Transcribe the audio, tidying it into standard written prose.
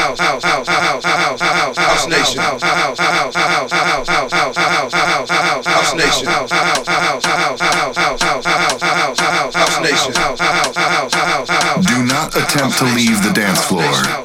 Do not attempt to leave the dance floor.